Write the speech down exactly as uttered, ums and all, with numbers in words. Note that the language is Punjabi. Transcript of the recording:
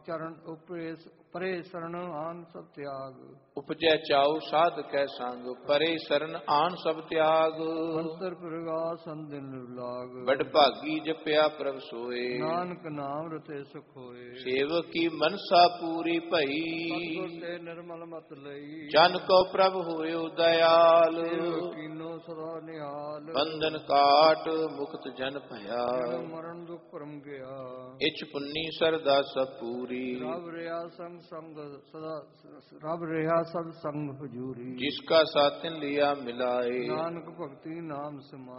ਚਰਨ ਉਪਰੇ ਪਰੇ ਸਰਣ ਆਨ ਸਭ ਤਿਆਗ। ਉਪਜੈ ਚਾਉ ਸਾਧ ਕੈ ਸੰਗ, ਪਰੇ ਸਰਨ ਆਨ ਸਭ ਤਿਆਗ। ਅੰਤਰ ਪ੍ਰਗਾਸ ਅੰਦਿਨ ਲਾਗ, ਬੜ ਭਾਗੀ ਜਪਿਆ ਪ੍ਰਭ ਸੋਏ। ਨਾਨਕ ਨਾਮ ਰਤੇ ਸੁਖ ਹੋਏ। ਸੇਵਕ ਕੀ ਮਨਸਾ ਪੂਰੀ ਭਈ, ਸਤਿਗੁਰ ਤੇ ਨਿਰਮਲ ਮਤ ਲਈ। ਜਨ ਕੋ ਪ੍ਰਭ ਹੋਇਓ ਦਇਆਲ, ਕੀਨੋ ਸਦਾ ਨਿਹਾਲ। ਬੰਧਨ ਕਾਟ ਮੁਕਤ ਜਨ ਭਇਆ, ਮਰਨ ਦੁਖ ਭਰਮ ਗਿਆ। ਇਛ ਪੁੰਨੀ ਸਰਦਾ ਸਭ ਪੂਰੀ, ਰਬ ਰਿਹਾ ਸੰਗ ਸੰਗ ਸਦਾ ਰਬ ਰਿਹਾ ਸਦ ਸੰਗ ਹਜੂਰੀ। ਜਿਸ ਕਾ ਸਾਥਨ ਲਿਆ ਮਿਲਾਏ, ਨਾਨਕ ਭਗਤੀ ਨਾਮ ਸਮਾ